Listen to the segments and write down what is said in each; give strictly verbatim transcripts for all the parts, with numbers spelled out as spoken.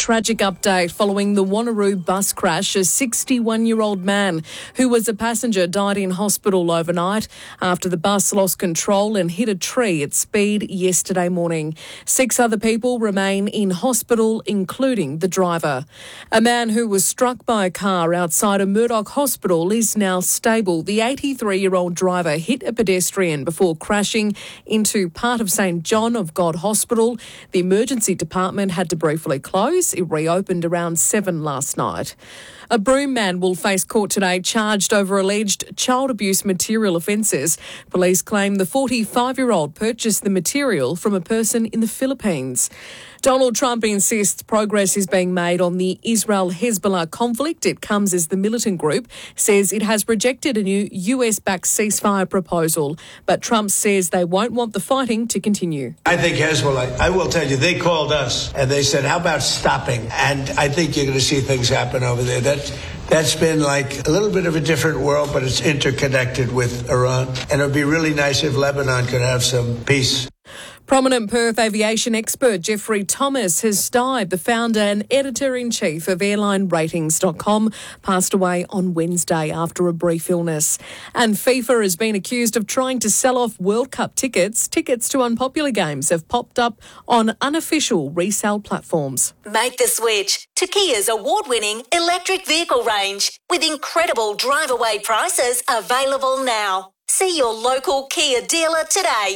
tragic update following the Wanneroo bus crash. A sixty-one-year-old man who was a passenger died in hospital overnight after the bus lost control and hit a tree at speed yesterday morning. Six other people remain in hospital, including the driver. A man who was struck by a car outside a Murdoch hospital is now stable. The eighty-three-year-old driver hit a pedestrian before crashing into part of St John of God Hospital. The emergency department had to briefly close. It reopened around seven last night. A Broome man will face court today charged over alleged child abuse material offences. Police claim the forty-five-year-old purchased the material from a person in the Philippines. Donald Trump insists progress is being made on the Israel-Hezbollah conflict. It comes as the militant group says it has rejected a new U S-backed ceasefire proposal. But Trump says they won't want the fighting to continue. I think Hezbollah, I will tell you, they called us and they said, how about stopping? And I think you're going to see things happen over there. That, that's been like a little bit of a different world, but it's interconnected with Iran. And it would be really nice if Lebanon could have some peace. Prominent Perth aviation expert Jeffrey Thomas has died. The founder and editor-in-chief of airline ratings dot com passed away on Wednesday after a brief illness. And FIFA has been accused of trying to sell off World Cup tickets. Tickets to unpopular games have popped up on unofficial resale platforms. Make the switch to Kia's award-winning electric vehicle range with incredible drive-away prices available now. See your local Kia dealer today.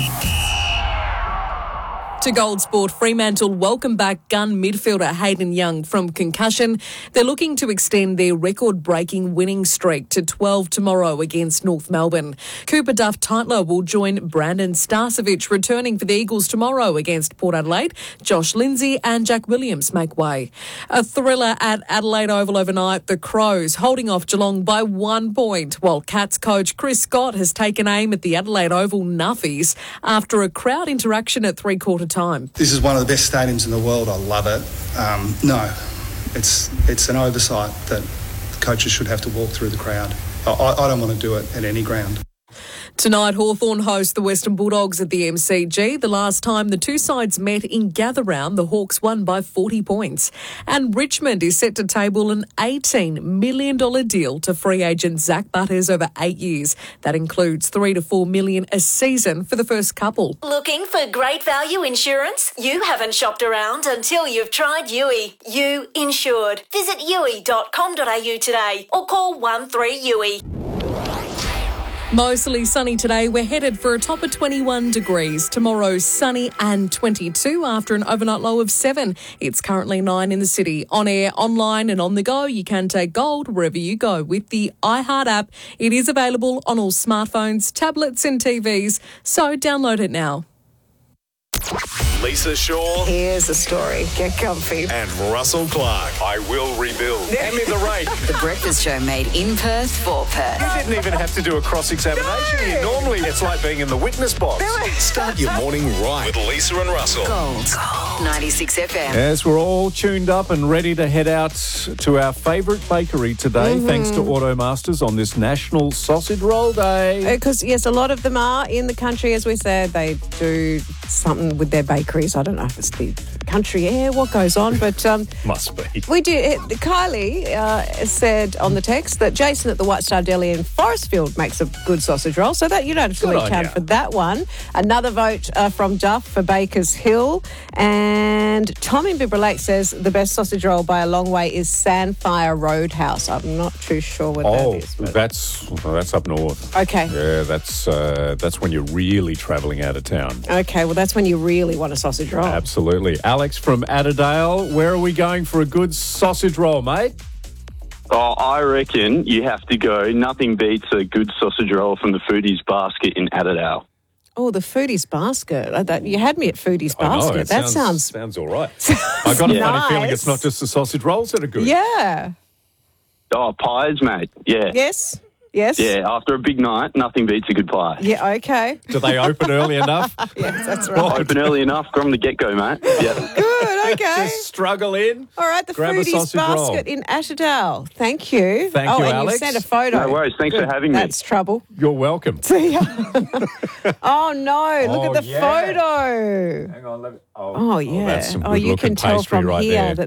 To Gold Sport, Fremantle welcome back gun midfielder Hayden Young from concussion. They're looking to extend their record-breaking winning streak to twelve tomorrow against North Melbourne. Cooper Duff-Tytler will join Brandon Starcevich returning for the Eagles tomorrow against Port Adelaide. Josh Lindsay and Jack Williams make way. A thriller at Adelaide Oval overnight. The Crows holding off Geelong by one point, while Cats coach Chris Scott has taken aim at the Adelaide Oval Nuffies after a crowd interaction at three-quarter time. This is one of the best stadiums in the world. I love it. Um, no, it's it's an oversight that the coaches should have to walk through the crowd. I, I don't want to do it at any ground. Tonight, Hawthorn host the Western Bulldogs at the M C G. The last time the two sides met in Gather Round, the Hawks won by forty points. And Richmond is set to table an eighteen million dollars deal to free agent Zach Butters over eight years. That includes three to four million dollars a season for the first couple. Looking for great value insurance? You haven't shopped around until you've tried U I. You insured. Visit U I dot com dot A U today or call one three U I. Mostly sunny today. We're headed for a top of twenty-one degrees. Tomorrow, sunny and twenty-two after an overnight low of seven. It's currently nine in the city. On air, online and on the go, you can take Gold wherever you go with the iHeart app. It is available on all smartphones, tablets and T Vs, so download it now. Lisa Shaw. Here's a story. Get comfy. And Russell Clark. I will rebuild. Hand me the rake. The Breakfast Show made in Perth for Perth. You didn't even have to do a cross-examination here. Normally, it's like being in the witness box. Start your morning right with Lisa and Russell. Gold. Gold. ninety-six F M. As we're all tuned up and ready to head out to our favourite bakery today, mm-hmm. thanks to Automasters on this National Sausage Roll Day. Because, yes, a lot of them are in the country, as we said. They do something with their bakeries. I don't know if it's the country air, what goes on, but... Um, Must be. We do. Kylie uh, said on the text that Jason at the White Star Deli in Forestfield makes a good sausage roll, so that you don't have to really count for that one. Another vote uh, from Duff for Baker's Hill, and Tom in Bibra Lake says the best sausage roll by a long way is Sandfire Roadhouse. I'm not too sure what oh, that is. Oh, that's well, that's up north. Okay. Yeah, that's uh, that's when you're really travelling out of town. Okay, well, that's when you really want a sausage roll. Absolutely. Alex from Adderale, where are we going for a good sausage roll, mate? Oh, I reckon you have to go. Nothing beats a good sausage roll from the Foodies Basket in Adderale. Oh, the Foodies Basket. Uh, that, you had me at Foodies I know, Basket. it That sounds, sounds... sounds all right. I got a yeah. funny feeling nice. it's not just the sausage rolls that are good. Yeah. Oh, pies, mate. Yeah. Yes. Yes. Yeah, after a big night, nothing beats a good pie. Yeah, okay. Do they open early enough? Yes, that's right. Open early enough from the get-go, mate. Yeah. Good, okay. Just struggle in. All right, the grab a Foodies sausage Basket roll. in Asherdale. Thank you. Thank oh, you, and Alex. you sent a photo. No worries. Thanks Good. for having me. That's trouble. You're welcome. See ya. Oh, no. Look Oh, at the yeah. photo. Hang on. Let me, oh, Oh, yeah. Oh, that's some oh good you looking can tell pastry from right here there. that